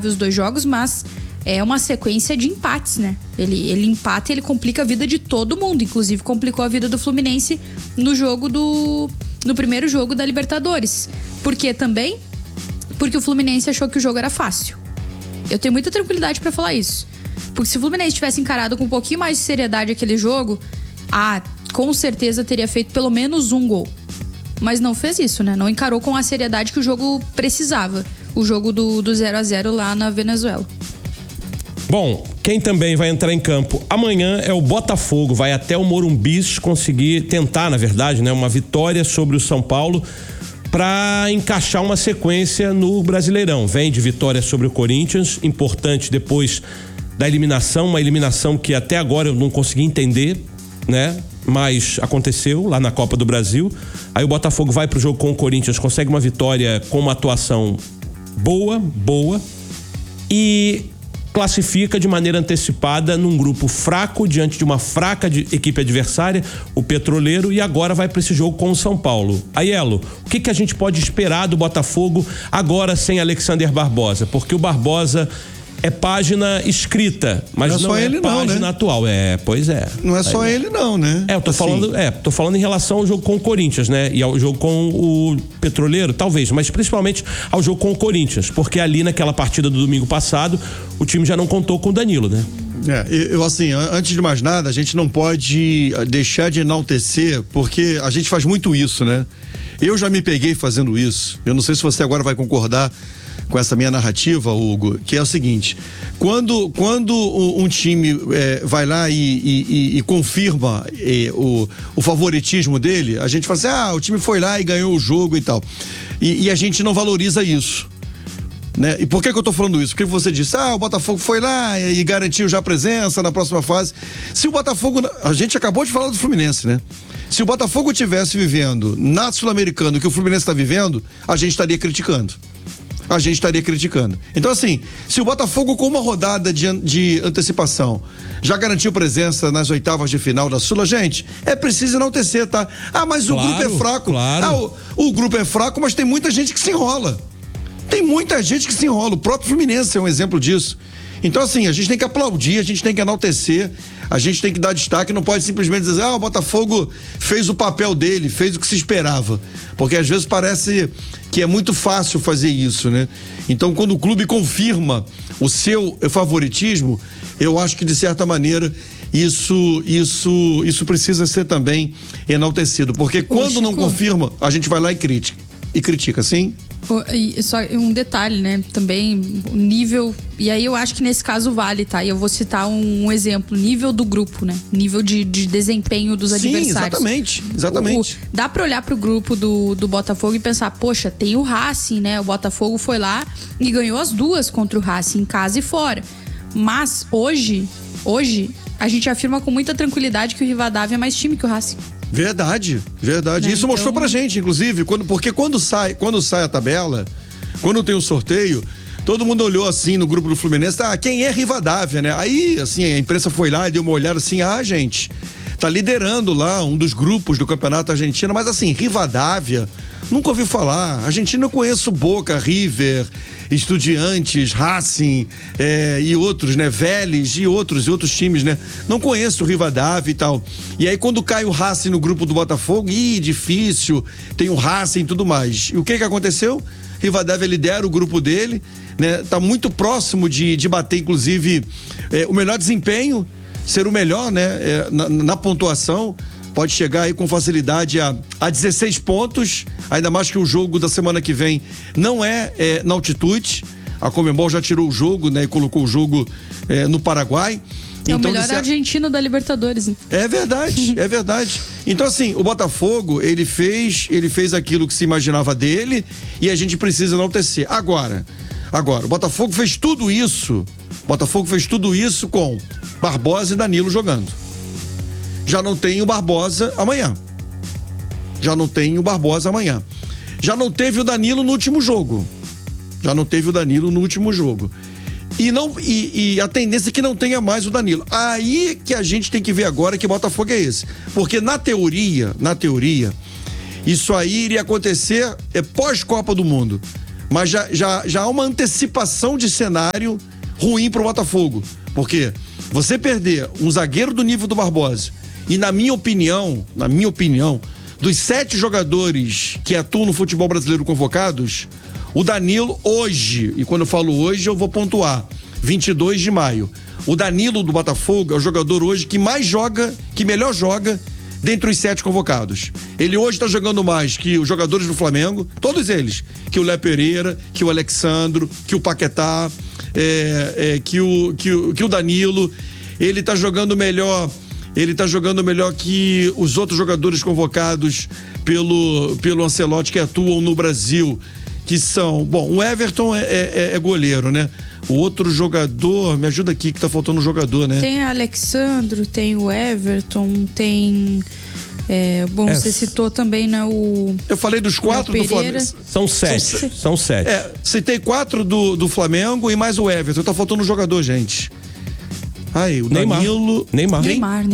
chave os 2 jogos, mas é uma sequência de empates, né? Ele empata e ele complica a vida de todo mundo. Inclusive, complicou a vida do Fluminense no primeiro jogo da Libertadores. Por quê também? Porque o Fluminense achou que o jogo era fácil. Eu tenho muita tranquilidade pra falar isso. Porque se o Fluminense tivesse encarado com um pouquinho mais de seriedade aquele jogo, com certeza teria feito pelo menos um gol. Mas não fez isso, né? Não encarou com a seriedade que o jogo precisava. O jogo do 0-0 lá na Venezuela. Bom, quem também vai entrar em campo amanhã é o Botafogo. Vai até o Morumbi tentar, na verdade, né, uma vitória sobre o São Paulo para encaixar uma sequência no Brasileirão. Vem de vitória sobre o Corinthians, importante depois da eliminação, uma eliminação que até agora eu não consegui entender, né? Mas aconteceu lá na Copa do Brasil. Aí o Botafogo vai pro jogo com o Corinthians, consegue uma vitória com uma atuação boa e classifica de maneira antecipada num grupo fraco, diante de uma fraca equipe adversária, o Petroleiro, e agora vai para esse jogo com o São Paulo. Aiello, o que a gente pode esperar do Botafogo agora sem Alexander Barbosa? Porque o Barbosa é página escrita, mas não é página, né, atual. Pois é. Não é só ele não, né? Eu tô falando em relação ao jogo com o Corinthians, né? E ao jogo com o Petroleiro, talvez, mas principalmente ao jogo com o Corinthians, porque ali naquela partida do domingo passado, o time já não contou com o Danilo, né? Antes de mais nada, a gente não pode deixar de enaltecer, porque a gente faz muito isso, né? Eu já me peguei fazendo isso. Eu não sei se você agora vai concordar com essa minha narrativa, Hugo, que é o seguinte: quando um time vai lá e confirma o favoritismo dele, a gente fala assim, o time foi lá e ganhou o jogo e tal, e a gente não valoriza isso, né? E por que eu tô falando isso? Porque você disse, o Botafogo foi lá e garantiu já a presença na próxima fase. Se o Botafogo, a gente acabou de falar do Fluminense, né? Se o Botafogo tivesse vivendo na Sul-Americana o que o Fluminense está vivendo, a gente estaria criticando. Então, assim, se o Botafogo com uma rodada de antecipação já garantiu presença nas oitavas de final da Sula, gente, é preciso enaltecer, tá? Mas o grupo é fraco. Claro. O grupo é fraco, mas tem muita gente que se enrola. O próprio Fluminense é um exemplo disso. Então, assim, a gente tem que aplaudir, a gente tem que enaltecer, a gente tem que dar destaque, não pode simplesmente dizer, o Botafogo fez o papel dele, fez o que se esperava. Porque às vezes parece que é muito fácil fazer isso, né? Então, quando o clube confirma o seu favoritismo, eu acho que, de certa maneira, isso precisa ser também enaltecido. Porque quando não confirma, a gente vai lá e critica, sim? Só um detalhe, né? Também o nível. E aí eu acho que nesse caso vale, tá? E eu vou citar um exemplo: nível do grupo, né? Nível de desempenho dos adversários. Exatamente. Dá pra olhar pro grupo do Botafogo e pensar, poxa, tem o Racing, né? O Botafogo foi lá e ganhou as 2 contra o Racing, em casa e fora. Mas hoje a gente afirma com muita tranquilidade que o Rivadavia é mais time que o Racing. Verdade. Isso mostrou pra gente, inclusive, porque quando sai a tabela, quando tem o sorteio, todo mundo olhou assim no grupo do Fluminense, quem é Rivadavia, né? Aí, assim, a imprensa foi lá e deu uma olhada assim, gente, tá liderando lá um dos grupos do Campeonato Argentino, mas assim, Rivadavia, nunca ouvi falar. Argentina eu conheço Boca, River, Estudiantes, Racing e outros, né? Vélez e outros times, né? Não conheço o Rivadavia e tal. E aí quando cai o Racing no grupo do Botafogo, difícil, tem o Racing e tudo mais. E o que aconteceu? Rivadavia lidera o grupo dele, né? Tá muito próximo de bater, inclusive, o melhor desempenho, ser o melhor, né? Na pontuação. Pode chegar aí com facilidade a 16 pontos, ainda mais que o jogo da semana que vem não é na altitude. A Conmebol já tirou o jogo, né? E colocou o jogo no Paraguai. Então, o melhor argentino da Libertadores. Né? É verdade. Então, assim, o Botafogo, ele fez aquilo que se imaginava dele e a gente precisa enaltecer. Agora, o Botafogo fez tudo isso com Barbosa e Danilo jogando. Já não tem o Barbosa amanhã. Já não teve o Danilo no último jogo. E a tendência é que não tenha mais o Danilo. Aí que a gente tem que ver agora que Botafogo é esse. Porque na teoria, isso aí iria acontecer pós-Copa do Mundo. Mas já há uma antecipação de cenário ruim pro Botafogo. Porque você perder um zagueiro do nível do Barbosa e, na minha opinião, dos 7 jogadores que atuam no futebol brasileiro convocados, o Danilo hoje, e quando eu falo hoje eu vou pontuar, 22 de maio, o Danilo do Botafogo é o jogador hoje que melhor joga dentre os 7 convocados. Ele hoje está jogando mais que os jogadores do Flamengo, todos eles, que o Léo Pereira, que o Alexandro, que o Paquetá, que o Danilo. Ele está jogando melhor que os outros jogadores convocados pelo Ancelotti que atuam no Brasil, que são, bom, o Everton é goleiro, né? O outro jogador, me ajuda aqui que tá faltando um jogador, né? Tem o Alexandro, tem o Everton, tem... você citou também, né, eu falei dos 4 do Flamengo. São 7. Citei 4 do Flamengo e mais o Everton. Tá faltando um jogador, gente. O Danilo... Neymar.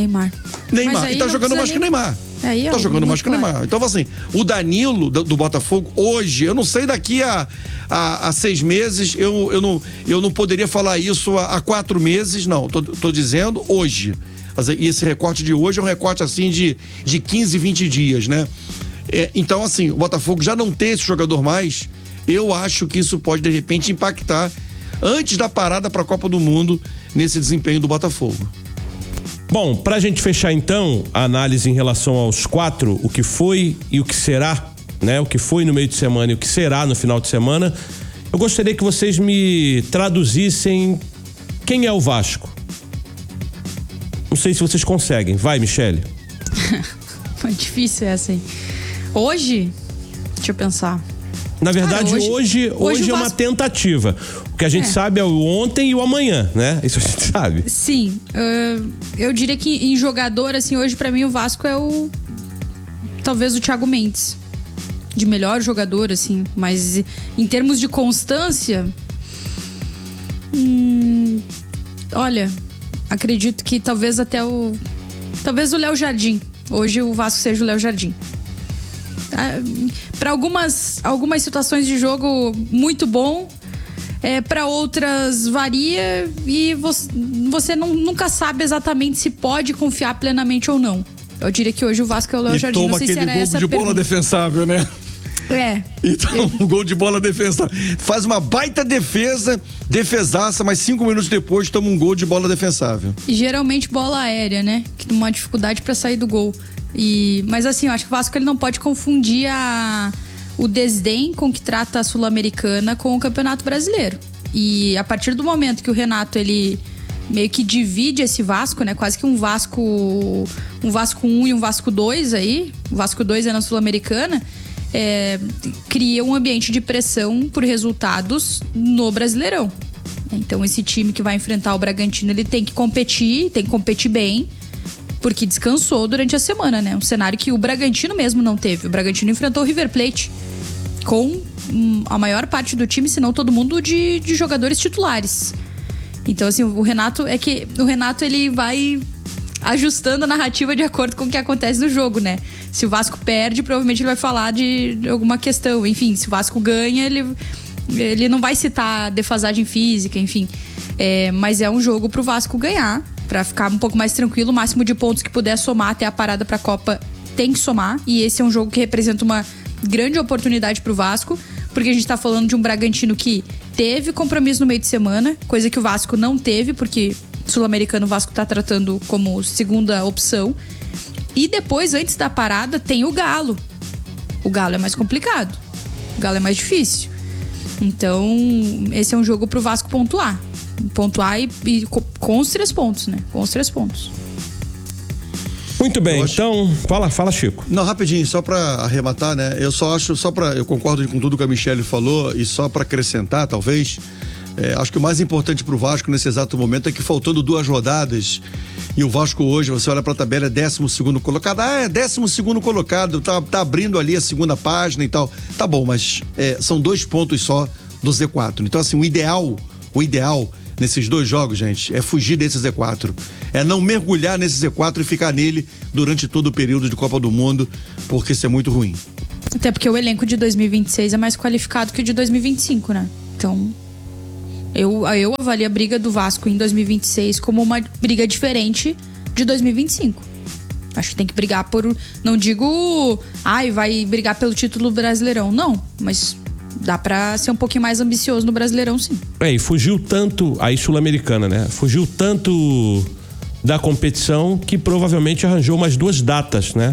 E tá jogando mais que o Neymar. Tá jogando mais que o Neymar. Então, assim, o Danilo do Botafogo, hoje, eu não sei daqui a 6 meses, eu não poderia falar isso há 4 meses, não. Tô dizendo hoje. E esse recorte de hoje é um recorte, assim, de 15, 20 dias, né? Então, assim, o Botafogo já não ter esse jogador mais, eu acho que isso pode, de repente, impactar antes da parada para a Copa do Mundo nesse desempenho do Botafogo. Bom, pra gente fechar então a análise em relação aos 4, o que foi e o que será, né? O que foi no meio de semana e o que será no final de semana, eu gostaria que vocês me traduzissem quem é o Vasco. Não sei se vocês conseguem. Vai, Michele. Foi difícil essa aí. Hoje, deixa eu pensar. Na verdade, hoje é uma tentativa. O que a gente sabe é o ontem e o amanhã, né? Isso a gente sabe. Sim. Eu diria que em jogador, assim, hoje pra mim o Vasco é talvez o Thiago Mendes. De melhor jogador, assim. Mas em termos de constância... olha, acredito que talvez o Léo Jardim. Hoje o Vasco seja o Léo Jardim. Para algumas situações de jogo muito bom, para outras varia e você nunca sabe exatamente se pode confiar plenamente ou não. Eu diria que hoje o Vasco é o Léo Jardim. Toma aquele gol de bola defensável, né? Então, um gol de bola defensável. Faz uma baita defesaça, mas 5 minutos depois toma um gol de bola defensável. E geralmente bola aérea, né? Que tem uma dificuldade para sair do gol. Mas assim, eu acho que o Vasco ele não pode confundir o desdém com que trata a Sul-Americana com o Campeonato Brasileiro. E a partir do momento que o Renato ele meio que divide esse Vasco, né? Quase que um Vasco 1 e um Vasco 2 aí. O Vasco 2 é na Sul-Americana. Cria um ambiente de pressão por resultados no Brasileirão. Então esse time que vai enfrentar o Bragantino, ele tem que competir bem, porque descansou durante a semana, né? Um cenário que o Bragantino mesmo não teve. O Bragantino enfrentou o River Plate com a maior parte do time, se não todo mundo, de jogadores titulares. Então, assim, o Renato ele vai ajustando a narrativa de acordo com o que acontece no jogo, né? Se o Vasco perde, provavelmente ele vai falar de alguma questão. Enfim, se o Vasco ganha, ele não vai citar defasagem física, enfim. Mas é um jogo pro Vasco ganhar, pra ficar um pouco mais tranquilo. O máximo de pontos que puder somar até a parada pra Copa tem que somar. E esse é um jogo que representa uma grande oportunidade pro Vasco, porque a gente tá falando de um Bragantino que teve compromisso no meio de semana, coisa que o Vasco não teve, porque Sul-Americano o Vasco tá tratando como segunda opção. E depois, antes da parada, tem o Galo. O Galo é mais complicado. O Galo é mais difícil. Então, esse é um jogo pro Vasco pontuar. Pontuar e com os 3 pontos, né? Com os 3 pontos. Muito bem, então, fala, Chico. Não, rapidinho, só pra arrematar, né? Eu concordo com tudo que a Michele falou e só pra acrescentar, talvez, acho que o mais importante pro Vasco nesse exato momento é que faltando 2 rodadas e o Vasco hoje, você olha pra tabela, é 12º colocado. 12º colocado, tá abrindo ali a segunda página e tal. Tá bom, mas são 2 pontos só do Z4. Então, assim, o ideal nesses 2 jogos, gente, é fugir desse Z4. É não mergulhar nesse Z4 e ficar nele durante todo o período de Copa do Mundo, porque isso é muito ruim. Até porque o elenco de 2026 é mais qualificado que o de 2025, né? Então, eu avalio a briga do Vasco em 2026 como uma briga diferente de 2025. Acho que tem que brigar por... Não digo... vai brigar pelo título Brasileirão. Não, mas dá pra ser um pouquinho mais ambicioso no Brasileirão, sim. E fugiu tanto... Aí Sul-Americana, né? Fugiu tanto da competição que provavelmente arranjou umas 2 datas, né?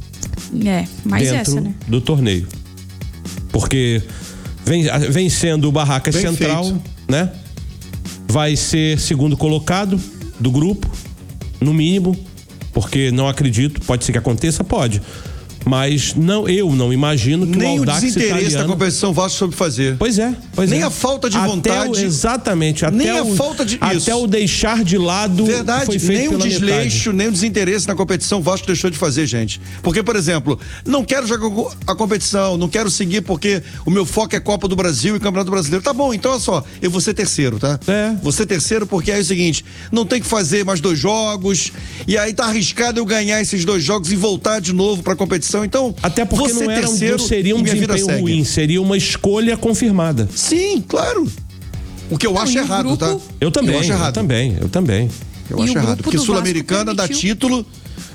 Mais dentro essa, né? do torneio. Porque vem sendo o Barracas Bem Central, feito. né? Vai ser segundo colocado do grupo, no mínimo, porque não acredito, pode ser que aconteça, pode. Mas eu não imagino que nem o Audax desinteresse italiano... da competição Vasco soube fazer. Pois é. Nem a falta de vontade. Exatamente. Nem a falta de isso. Até o deixar de lado. Verdade, foi feito nem o pela desleixo, metade. nem o desinteresse na competição o Vasco deixou de fazer, gente. Porque, por exemplo, não quero jogar a competição, não quero seguir porque o meu foco é Copa do Brasil e Campeonato Brasileiro. Tá bom, então olha só, eu vou ser terceiro, tá? Vou ser terceiro porque é o seguinte, não tem que fazer mais 2 jogos e aí tá arriscado eu ganhar esses 2 jogos e voltar de novo pra competição. Então, até porque não seria um desempenho ruim, seria uma escolha confirmada. Sim, claro. O que eu acho errado, grupo, tá? Eu também, eu acho errado. Eu também. Eu acho errado, porque Sul-Americana dá título,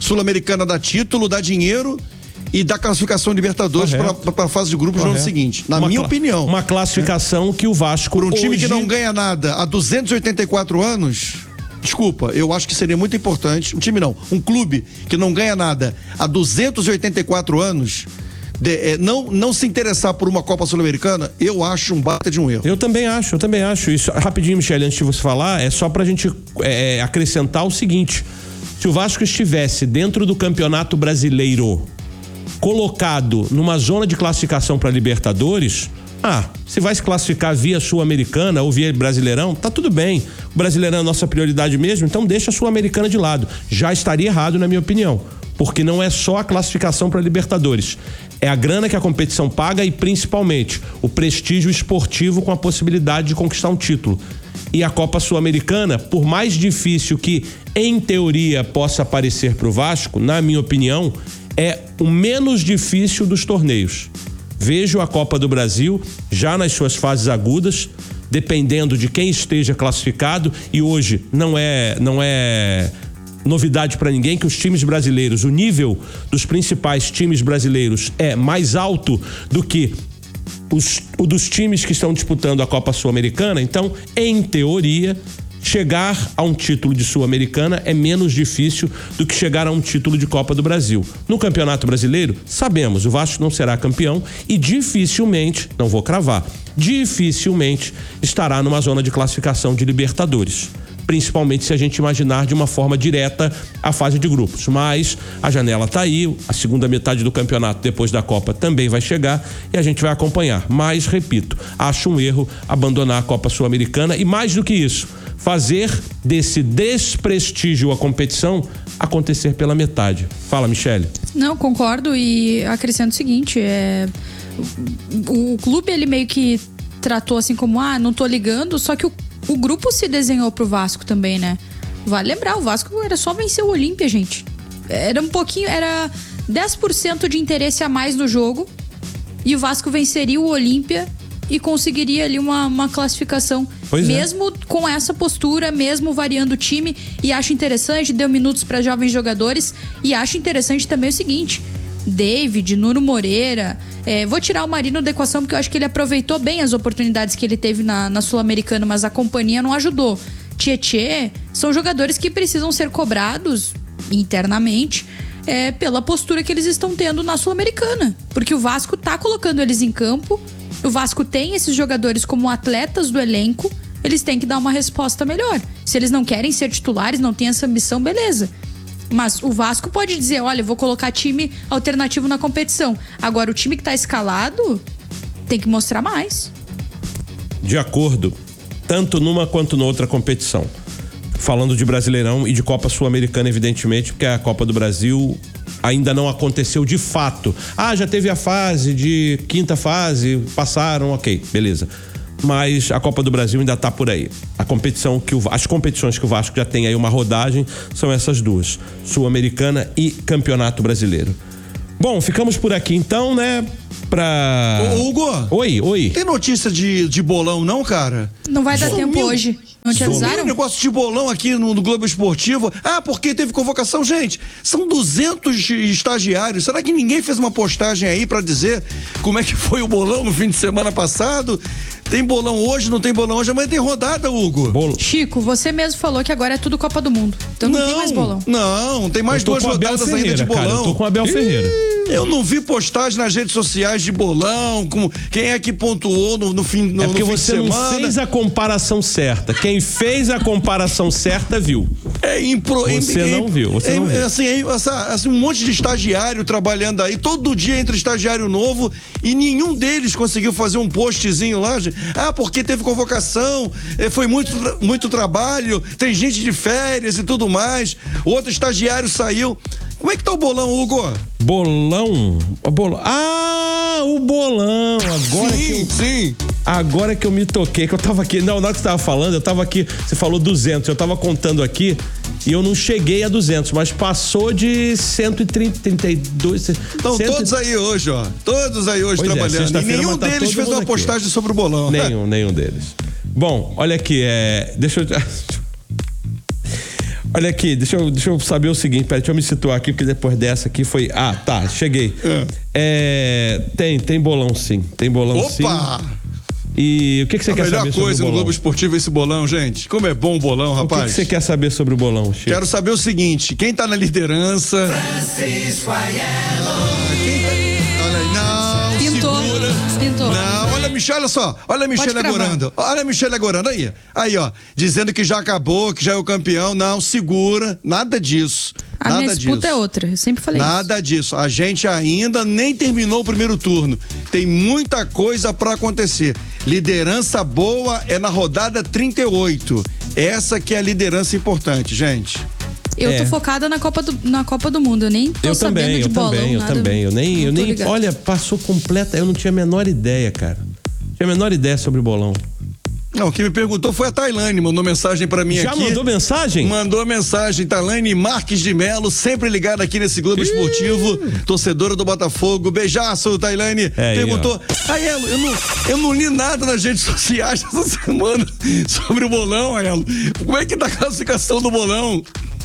dá dinheiro e dá classificação Libertadores para a fase de grupos no ano seguinte. Na minha opinião. Uma classificação que o Vasco... Por um time que não ganha nada há 284 anos... Desculpa, eu acho que seria muito importante, um clube que não ganha nada há 284 anos, não se interessar por uma Copa Sul-Americana, eu acho um baita de um erro. Eu também acho. Isso, rapidinho, Michele, antes de você falar, é só pra gente acrescentar o seguinte: se o Vasco estivesse dentro do Campeonato Brasileiro, colocado numa zona de classificação para Libertadores, se vai se classificar via Sul-Americana ou via Brasileirão, tá tudo bem. O Brasileirão é a nossa prioridade mesmo, então deixa a Sul-Americana de lado. Já estaria errado, na minha opinião, porque não é só a classificação para Libertadores. É a grana que a competição paga e, principalmente, o prestígio esportivo com a possibilidade de conquistar um título. E a Copa Sul-Americana, por mais difícil que, em teoria, possa parecer pro Vasco, na minha opinião, é o menos difícil dos torneios. Vejo a Copa do Brasil já nas suas fases agudas, dependendo de quem esteja classificado, e hoje não é novidade para ninguém que os times brasileiros, o nível dos principais times brasileiros é mais alto do que o dos times que estão disputando a Copa Sul-Americana. Então, em teoria, chegar a um título de Sul-Americana é menos difícil do que chegar a um título de Copa do Brasil. No Campeonato Brasileiro, sabemos, o Vasco não será campeão e dificilmente, não vou cravar, dificilmente estará numa zona de classificação de Libertadores. Principalmente se a gente imaginar de uma forma direta a fase de grupos. Mas a janela tá aí, a segunda metade do campeonato depois da Copa também vai chegar e a gente vai acompanhar. Mas, repito, acho um erro abandonar a Copa Sul-Americana e, mais do que isso, fazer desse desprestígio à competição acontecer pela metade. Fala, Michele. Não, concordo e acrescento o seguinte, o clube ele meio que tratou assim como, não tô ligando, só que o grupo se desenhou pro Vasco também, né? Vale lembrar, o Vasco era só vencer o Olímpia, gente. Era 10% de interesse a mais no jogo e o Vasco venceria o Olímpia e conseguiria ali uma classificação. Mesmo com essa postura, mesmo variando o time, e acho interessante, deu minutos para jovens jogadores, e acho interessante também o seguinte: David, Nuno Moreira, vou tirar o Marino da equação porque eu acho que ele aproveitou bem as oportunidades que ele teve na Sul-Americana, mas a companhia não ajudou. Tietê, são jogadores que precisam ser cobrados internamente pela postura que eles estão tendo na Sul-Americana, porque o Vasco tá colocando eles em campo. O Vasco tem esses jogadores como atletas do elenco, eles têm que dar uma resposta melhor. Se eles não querem ser titulares, não têm essa ambição, beleza. Mas o Vasco pode dizer, olha, eu vou colocar time alternativo na competição. Agora, o time que tá escalado tem que mostrar mais. De acordo, tanto numa quanto noutra competição. Falando de Brasileirão e de Copa Sul-Americana, evidentemente, porque a Copa do Brasil ainda não aconteceu de fato. Já teve a fase de quinta fase, passaram, ok, beleza. Mas a Copa do Brasil ainda tá por aí. As competições que o Vasco já tem aí uma rodagem são essas duas: Sul-Americana e Campeonato Brasileiro. Bom, Bom, ficamos por aqui então, né? Ô, Hugo. Oi. Tem notícia de bolão não, cara? Não vai dar tempo hoje. Não te avisaram? Tem um negócio de bolão aqui no Globo Esportivo. Porque teve convocação. Gente, são 200 estagiários. Será que ninguém fez uma postagem aí pra dizer como é que foi o bolão no fim de semana passado? Tem bolão hoje, não tem bolão hoje, amanhã tem rodada, Hugo. Chico, você mesmo falou que agora é tudo Copa do Mundo. Então não tem mais bolão. Não, tem mais 2 rodadas ainda de bolão. Cara, eu tô com o Abel Ferreira. Eu não vi postagem nas redes sociais de bolão, com quem é que pontuou no fim no porque fim você de não semana. fez a comparação certa. Quem fez a comparação certa viu. Você não viu. Assim, um monte de estagiário trabalhando aí, todo dia entra estagiário novo e nenhum deles conseguiu fazer um postzinho lá. Porque teve convocação, foi muito trabalho, tem gente de férias e tudo mais. Outro estagiário saiu. Como é que tá o bolão, Hugo? Bolão? O bolão. O bolão. Agora que eu me toquei, que eu tava aqui. Não, na hora que você tava falando, eu tava aqui. Você falou 200, eu tava contando aqui e eu não cheguei a 200, mas passou de 130, 32. Estão todos aí hoje, ó. Todos aí hoje trabalhando. E nenhum deles fez uma postagem sobre o bolão. Nenhum deles. Bom, olha aqui, deixa eu. Olha aqui, deixa eu saber o seguinte, peraí, deixa eu me situar aqui, porque depois dessa aqui foi... tá, cheguei. Tem bolão sim, sim. Opa! E o que você quer saber sobre o bolão? A melhor coisa no Globo Esportivo é esse bolão, gente. Como é bom o bolão, rapaz. O que você quer saber sobre o bolão, Chico? Quero saber o seguinte, quem tá na liderança... Francisco Aiello. Olha aí, não, Pintou. Não, olha a Michelle Agorando. Olha a Michelle Agorando aí, ó. Dizendo que já acabou, que já é o campeão. Não, segura, nada disso. A minha disputa é outra, eu sempre falei nada disso. A gente ainda nem terminou o primeiro turno. Tem muita coisa pra acontecer. Liderança boa é na rodada 38. Essa que é a liderança importante, gente. Eu tô focada na Copa do Mundo, eu nem tô sabendo de bolão. Eu também. Eu nem olha, passou completa, eu não tinha a menor ideia, cara. Não tinha a menor ideia sobre o bolão. Não, quem me perguntou foi a Tailane, mandou mensagem pra mim aqui. Já mandou mensagem? Mandou mensagem, Tailane Marques de Melo, sempre ligada aqui nesse Globo Esportivo, torcedora do Botafogo. Beijaço, Tailane. Perguntou, Aiello, eu não li nada nas redes sociais essa semana sobre o bolão, Aiello. Como é que tá a classificação do bolão?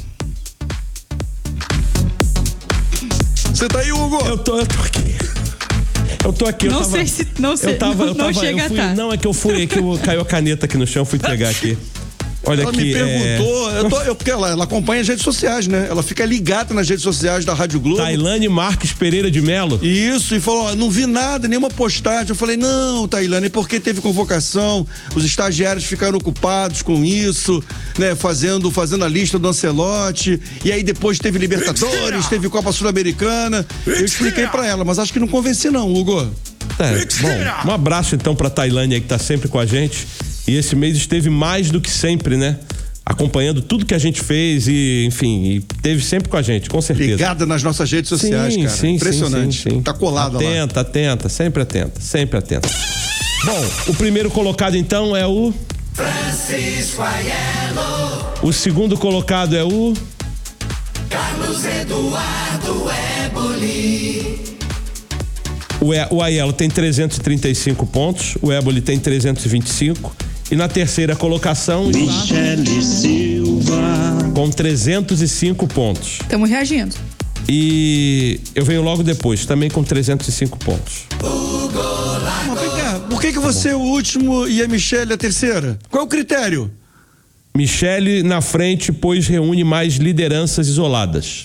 Você tá aí, Hugo? Eu tô aqui. Não sei se chega a tá. Não, é que caiu a caneta aqui no chão, fui pegar aqui. Olha ela aqui. Me perguntou, porque ela acompanha as redes sociais, né? Ela fica ligada nas redes sociais da Rádio Globo. Tailane Marques Pereira de Melo. Isso, e falou, não vi nada, nenhuma postagem. Eu falei, não, Tailane, porque teve convocação, os estagiários ficaram ocupados com isso, né? Fazendo a lista do Ancelotti, e aí depois teve Libertadores, teve Copa Sul-Americana. Eu expliquei pra ela, mas acho que não convenci não, Hugo. Bom, um abraço então pra Tailane aí que tá sempre com a gente. E esse mês esteve mais do que sempre, né? Acompanhando tudo que a gente fez e, enfim, esteve sempre com a gente, com certeza. Ligada nas nossas redes sociais, cara. Sim, impressionante. Sim. Tá colado lá. Atenta, sempre atenta. Bom, o primeiro colocado então é o... Francisco Aiello. O segundo colocado é o... Carlos Eduardo Éboli. O Aiello tem 335 pontos, o Éboli tem 325 e na terceira colocação Michele Silva com 305 pontos. Estamos reagindo. E eu venho logo depois, também com 305 pontos. Mas vem cá, por que você é o último e a Michele a terceira? Qual é o critério? Michele na frente, pois reúne mais lideranças isoladas.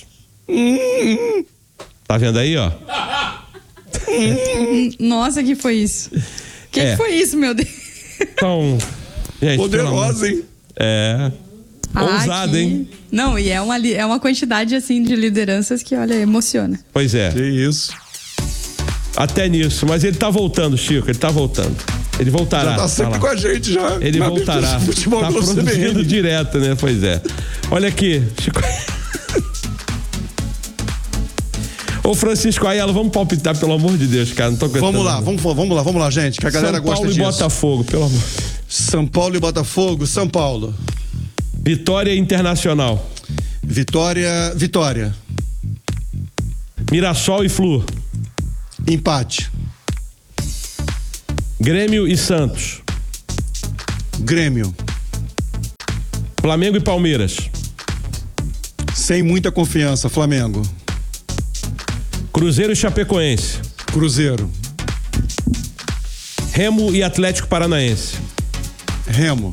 Tá vendo aí, ó? Nossa, que foi isso? Que foi isso, meu Deus? Então, gente, poderosa, hein? Ousada, hein? Não, e é uma quantidade assim de lideranças que, olha, emociona. Pois é. Que isso. Até nisso, mas ele tá voltando, Chico, ele tá voltando. Ele voltará. Já tá sempre com a gente já. Ele voltará. Tá produzindo direto, né? Pois é. Olha aqui, Chico. Ô Francisco Aiello, vamos palpitar, pelo amor de Deus, cara. Não tô aguentando. Vamos lá, gente, que a galera gosta disso. São Paulo e Botafogo, pelo amor. São Paulo e Botafogo, São Paulo. Vitória Internacional. Vitória. Mirassol e Flu. Empate. Grêmio e Santos. Grêmio. Flamengo e Palmeiras. Sem muita confiança, Flamengo. Cruzeiro e Chapecoense. Cruzeiro. Remo e Atlético Paranaense. Remo.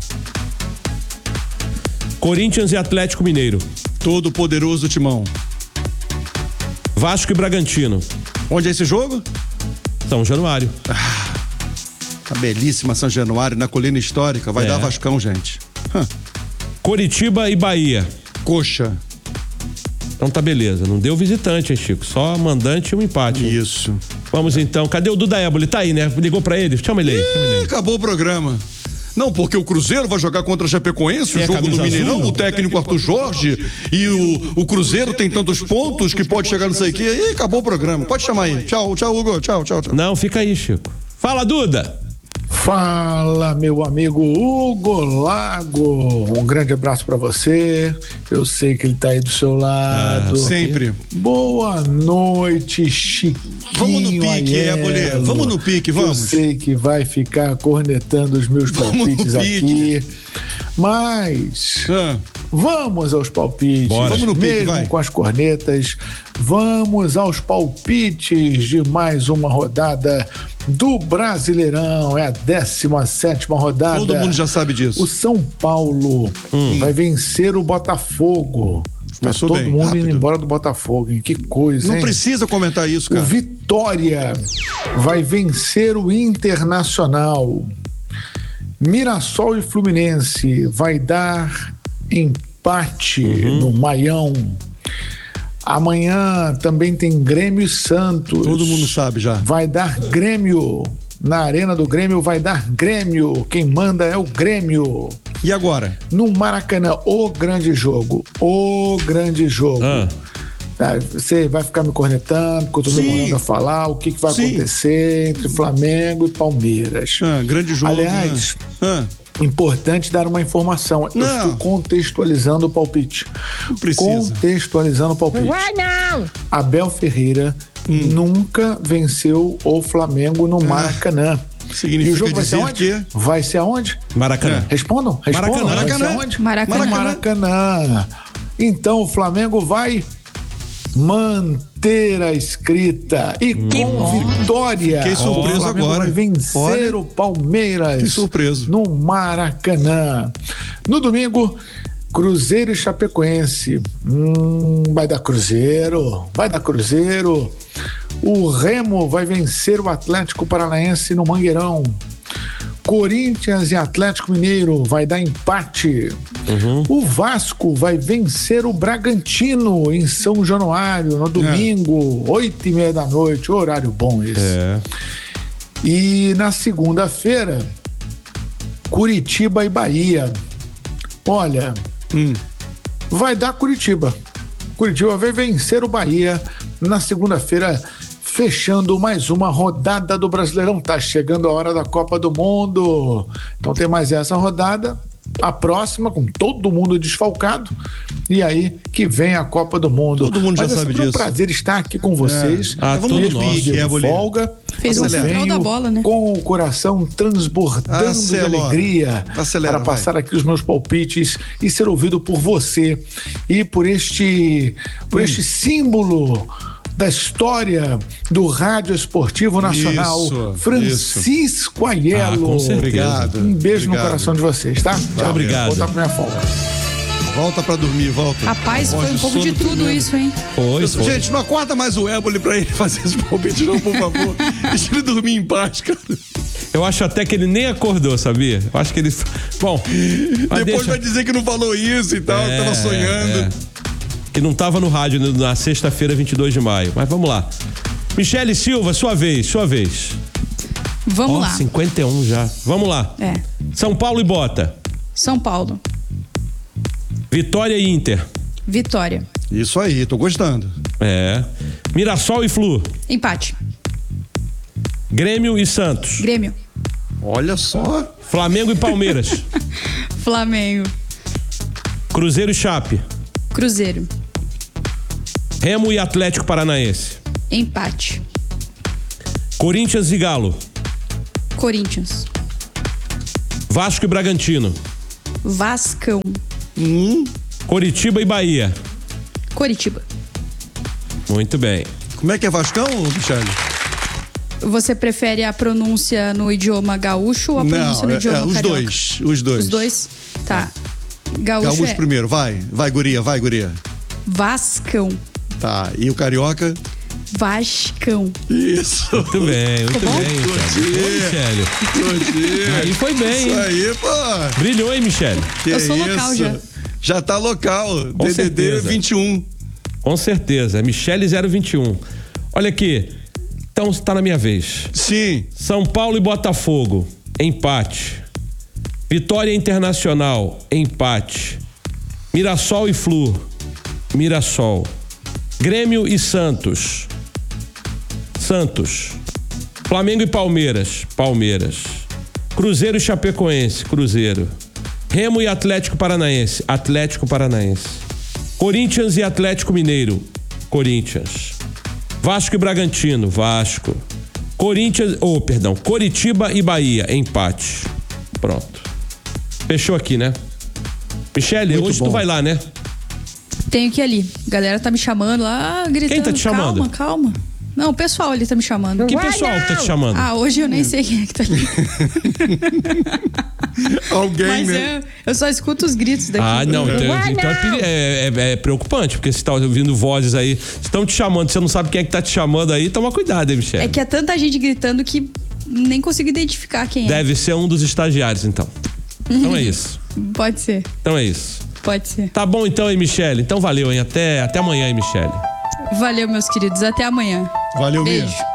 Corinthians e Atlético Mineiro. Todo poderoso Timão. Vasco e Bragantino. Onde é esse jogo? São Januário. A belíssima São Januário, na colina histórica. Vai dar Vascão, gente. Coritiba e Bahia. Coxa. Então tá beleza, não deu visitante, hein, Chico? Só mandante e um empate. Hein? Isso. Vamos então, cadê o Duda Éboli? Tá aí, né? Ligou pra ele? Chama ele aí. Acabou o programa. Não, porque o Cruzeiro vai jogar contra a Chapecoense, o jogo no Mineirão, o técnico Arthur Jorge, e o Cruzeiro tem tantos pontos que pode chegar não sei o quê. E acabou o programa. Pode chamar aí. Tchau, Hugo. Tchau. Não, fica aí, Chico. Fala, Duda. Fala, meu amigo Hugo Lago. Um grande abraço pra você. Eu sei que ele tá aí do seu lado. Sempre. Boa noite, Chiquinho. Vamos no pique, Éboli. Vamos no pique, vamos. Eu sei que vai ficar cornetando os meus palpites aqui. Mas vamos aos palpites. Bora. Vamos no pique, mesmo vai. com as cornetas. Vamos aos palpites de mais uma rodada do Brasileirão. É a 17ª rodada. Todo mundo já sabe disso. O São Paulo vai vencer o Botafogo. Começou todo bem, mundo rápido. indo embora do Botafogo, hein? Que coisa, Não hein? precisa comentar isso, O cara. Vitória vai vencer o Internacional. Mirassol e Fluminense vai dar empate no Maião. Amanhã também tem Grêmio e Santos. Todo mundo sabe já. Vai dar Grêmio. Na Arena do Grêmio vai dar Grêmio. Quem manda é o Grêmio. E agora? No Maracanã, o grande jogo. Tá, você vai ficar me cornetando, porque eu tô demorando a falar o que vai acontecer entre Flamengo e Palmeiras. Grande jogo. Aliás, importante dar uma informação. Eu estou contextualizando o palpite. Não precisa. Contextualizando o palpite. Abel Ferreira nunca venceu o Flamengo no Maracanã. Significa E o jogo vai ser dizer onde? que- Vai ser aonde? Maracanã. Respondam. Maracanã. Vai ser aonde? Maracanã. No Maracanã. Então o Flamengo vai manter a escrita e com vitória. Fiquei surpreso o Flamengo agora. vai vencer Olha. o Palmeiras. Que surpreso. No Maracanã. No domingo, Cruzeiro e Chapecoense. Vai dar Cruzeiro. O Remo vai vencer o Atlético Paranaense no Mangueirão. Corinthians e Atlético Mineiro vai dar empate. O Vasco vai vencer o Bragantino em São Januário no domingo, 8h30 da noite, horário bom esse. E na segunda-feira, Curitiba e Bahia. Olha, vai dar Curitiba. Curitiba vai vencer o Bahia na segunda-feira, fechando mais uma rodada do Brasileirão. Tá chegando a hora da Copa do Mundo. Então tem mais essa rodada. A próxima, com todo mundo desfalcado. E aí que vem a Copa do Mundo. Todo mundo já Mas é sabe sempre um disso. prazer estar aqui com vocês. Vamos Mesmo no pique, dia de Éboli. folga. Fez eu um final venho da bola, né? com o coração transbordando de alegria Acelera, para passar aqui os meus palpites e ser ouvido por você e por este símbolo da história do Rádio Esportivo Nacional, Isso, Francisco Aiello. com certeza. Obrigado. Um beijo no Obrigado. coração de vocês, tá? Tchau. Obrigado. Vou voltar pra minha folga. Volta pra dormir, volta. Rapaz, Voz foi um de pouco de sono tudo tremendo. isso, hein? Foi. Gente, não acorda mais o Éboli pra ele fazer esse palpite, não, por favor. Deixa ele dormir em paz, cara. Eu acho até que ele nem acordou, sabia? Eu acho que ele... Bom, mas Depois deixa... vai dizer que não falou isso e tal, que tava sonhando. Que não tava no rádio na sexta-feira, 22 de maio. Mas vamos lá. Michele Silva, sua vez. Vamos lá. 51 já. Vamos lá. São Paulo e Bota. São Paulo. Vitória e Inter. Vitória. Isso aí, tô gostando. Mirassol e Flu. Empate. Grêmio e Santos. Grêmio. Olha só. Flamengo e Palmeiras. Flamengo. Cruzeiro e Chape. Cruzeiro. Remo e Atlético Paranaense. Empate. Corinthians e Galo. Corinthians. Vasco e Bragantino. Vascão. Coritiba e Bahia. Coritiba. Muito bem. Como é que é Vascão, Michele? Você prefere a pronúncia no idioma gaúcho ou a pronúncia no idioma os carioca? dois. Os dois. Os dois? Tá. Gaúcho Gaúcho é primeiro, vai, guria. Vascão. Tá, e o carioca? Vascão. Isso. Muito bem, Michele. Aí foi bem, Isso hein? aí, pô. Brilhou, hein, Michele? Que Eu sou local isso? já. Já tá local. Com DDD certeza. 21. Com certeza. Michele 021. Olha aqui. Então está na minha vez. Sim. São Paulo e Botafogo. Empate. Vitória Internacional. Empate. Mirassol e Flu. Mirassol. Grêmio e Santos. Santos. Flamengo e Palmeiras. Palmeiras. Cruzeiro e Chapecoense. Cruzeiro. Remo e Atlético Paranaense. Atlético Paranaense. Corinthians e Atlético Mineiro. Corinthians. Vasco e Bragantino. Vasco. Coritiba e Bahia. Empate. Pronto. Fechou aqui, né? Michele, Muito hoje bom. tu vai lá, né? Tenho que ir ali. A galera tá me chamando lá, gritando. Quem tá te chamando? Calma. Não, o pessoal ali tá me chamando. Que pessoal que tá te chamando? Ah, hoje eu nem sei quem é que tá ali. Alguém, Mas né? eu só escuto os gritos daqui. Ah, não. Então é preocupante, porque você tá ouvindo vozes aí. Estão te chamando, você não sabe quem é que tá te chamando aí, toma cuidado, hein, Michele? É que é tanta gente gritando que nem consigo identificar quem é. Deve ser um dos estagiários, então. Então é isso. Pode ser, Então é isso. pode ser. Tá bom então, hein, Michele? Então valeu, hein? Até amanhã, hein, Michele? Valeu, meus queridos. Até amanhã. Valeu, Beijo. Mia.